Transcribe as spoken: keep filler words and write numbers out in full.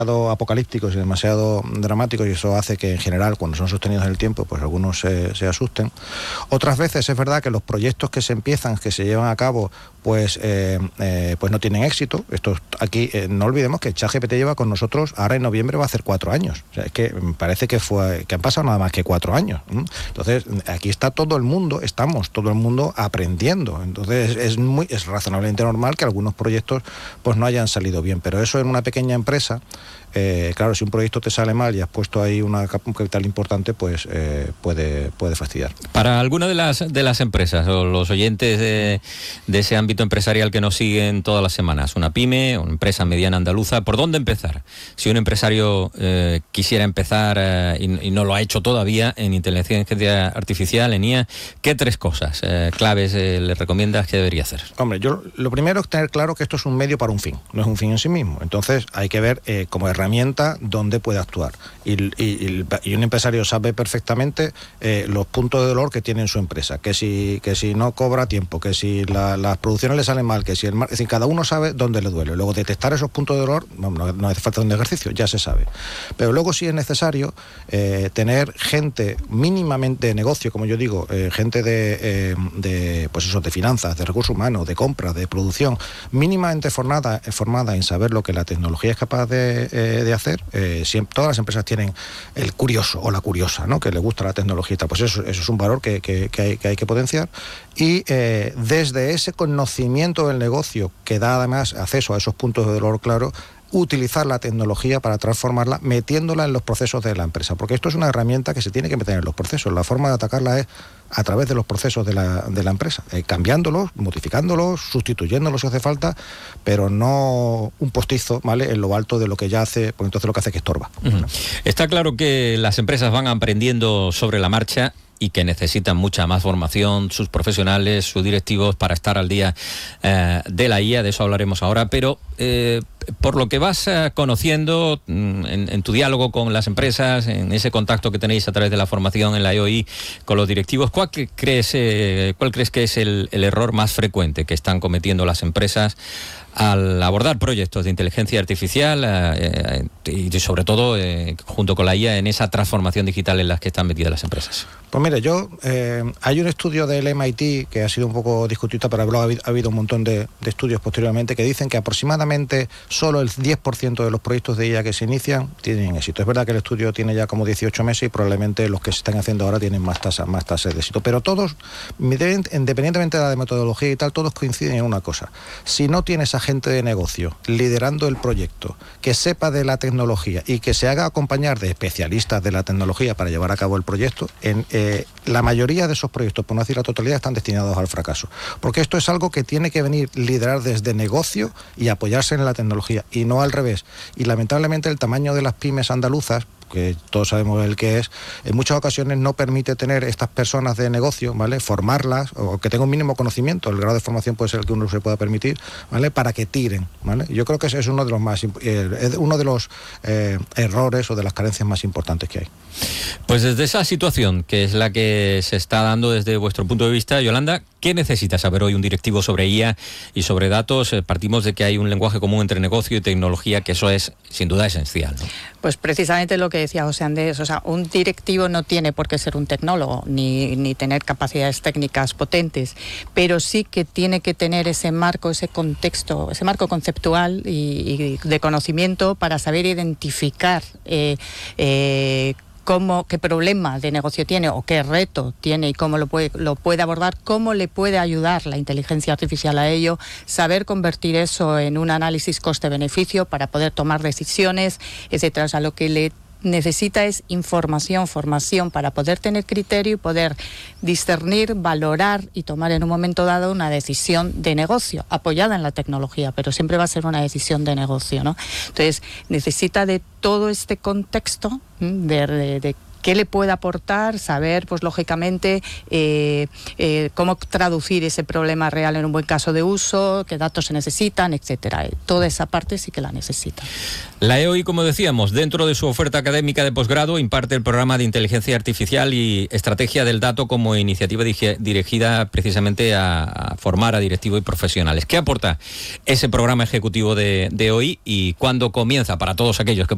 apocalípticos y demasiado dramáticos, y eso hace que en general cuando son sostenidos en el tiempo pues algunos se, se asusten. Otras veces es verdad que los proyectos que se empiezan, que se llevan a cabo, pues eh, eh, pues no tienen éxito. Esto aquí eh, no olvidemos que ChatGPT lleva con nosotros, ahora en noviembre va a hacer cuatro años. O sea, es que me parece que fue que han pasado nada más que cuatro años. ¿Mm? Entonces aquí está todo el mundo, estamos todo el mundo aprendiendo. Entonces es muy es razonablemente normal que algunos proyectos pues no hayan salido bien, pero eso en una pequeña empresa, eh, claro, si un proyecto te sale mal y has puesto ahí una, un capital importante, pues eh, puede, puede fastidiar. Para alguna de las de las empresas o los oyentes de, de ese ámbito empresarial que nos siguen todas las semanas, una pyme, una empresa mediana andaluza, ¿por dónde empezar? Si un empresario eh, quisiera empezar eh, y, y no lo ha hecho todavía en inteligencia artificial, en I A, ¿qué tres cosas eh, claves eh, le recomiendas que debería hacer? Hombre, yo lo primero es tener claro que esto es un medio para un fin, no es un fin en sí mismo. Entonces hay que ver eh, como herramienta dónde puede actuar. Y, y, y un empresario sabe perfectamente eh, los puntos de dolor que tiene en su empresa, que si, que si no cobra tiempo, que si la, las producciones le salen mal, que si el mar... es decir, cada uno sabe dónde le duele. Luego detectar esos puntos de dolor, no, no, no hace falta un ejercicio, ya se sabe. Pero luego sí es necesario eh, tener gente mínimamente de negocio, como yo digo, eh, gente de, eh, de, pues eso, de finanzas, de recursos humanos, de compras, de producción, mínimamente formada, formada en saber lo que la tecnología es capaz de, eh, de hacer. Eh, siempre, todas las empresas tienen el curioso o la curiosa, ¿no?, que le gusta la tecnología. Pues eso, eso es un valor que, que, que, hay, que hay que potenciar. Y eh, desde ese conocimiento del negocio, que da además acceso a esos puntos de dolor claro, utilizar la tecnología para transformarla, metiéndola en los procesos de la empresa, porque esto es una herramienta que se tiene que meter en los procesos. La forma de atacarla es a través de los procesos de la, de la empresa, eh, cambiándolos, modificándolos, sustituyéndolos si hace falta, pero no un postizo, ¿vale?, en lo alto de lo que ya hace, porque entonces lo que hace es que estorba. Uh-huh. Está claro que las empresas van aprendiendo sobre la marcha y que necesitan mucha más formación, sus profesionales, sus directivos, para estar al día eh, de la I A, de eso hablaremos ahora, pero eh, por lo que vas eh, conociendo en, en tu diálogo con las empresas, en ese contacto que tenéis a través de la formación en la E O I con los directivos, ¿cuál crees, eh, cuál crees que es el, el error más frecuente que están cometiendo las empresas al abordar proyectos de inteligencia artificial eh, eh, y sobre todo eh, junto con la I A en esa transformación digital en la que están metidas las empresas? Pues mire, yo eh, hay un estudio del M I T que ha sido un poco discutido, pero luego ha habido, ha habido un montón de, de estudios posteriormente que dicen que aproximadamente solo el diez por ciento de los proyectos de I A que se inician tienen éxito. Es verdad que el estudio tiene ya como dieciocho meses y probablemente los que se están haciendo ahora tienen más tasas más tasas de éxito, pero todos, independientemente de la metodología y tal, todos coinciden en una cosa: si no tienes a gente de negocio liderando el proyecto, que sepa de la tecnología y que se haga acompañar de especialistas de la tecnología para llevar a cabo el proyecto, en, eh, la mayoría de esos proyectos, por no decir la totalidad, están destinados al fracaso, porque esto es algo que tiene que venir liderar desde negocio y apoyarse en la tecnología, y no al revés. Y lamentablemente el tamaño de las pymes andaluzas, que todos sabemos el que es, en muchas ocasiones no permite tener estas personas de negocio, ¿vale?, formarlas, o que tengan un mínimo conocimiento. El grado de formación puede ser el que uno se pueda permitir, ¿vale?, para que tiren, ¿vale? Yo creo que ese es uno de los más eh, uno de los eh, errores o de las carencias más importantes que hay. Pues desde esa situación, que es la que se está dando desde vuestro punto de vista, Yolanda, ¿qué necesita saber hoy un directivo sobre I A y sobre datos? Eh, partimos de que hay un lenguaje común entre negocio y tecnología, que eso es sin duda esencial, ¿no? Pues precisamente lo que decía José Andrés, o sea, un directivo no tiene por qué ser un tecnólogo ni, ni tener capacidades técnicas potentes, pero sí que tiene que tener ese marco, ese contexto, ese marco conceptual y, y de conocimiento para saber identificar eh, eh, cómo, qué problema de negocio tiene o qué reto tiene y cómo lo puede, lo puede abordar, cómo le puede ayudar la inteligencia artificial a ello, saber convertir eso en un análisis coste-beneficio para poder tomar decisiones, etcétera. O sea, lo que le necesita es información, formación para poder tener criterio y poder discernir, valorar y tomar en un momento dado una decisión de negocio, apoyada en la tecnología, pero siempre va a ser una decisión de negocio, ¿no? Entonces, necesita de todo este contexto de, de, de qué le puede aportar, saber, pues lógicamente, eh, eh, cómo traducir ese problema real en un buen caso de uso, qué datos se necesitan, etcétera. Toda esa parte sí que la necesita. La E O I, como decíamos, dentro de su oferta académica de posgrado, imparte el programa de Inteligencia Artificial y Estrategia del Dato como iniciativa dirigida precisamente a, a formar a directivos y profesionales. ¿Qué aporta ese programa ejecutivo de, de E O I y cuándo comienza para todos aquellos que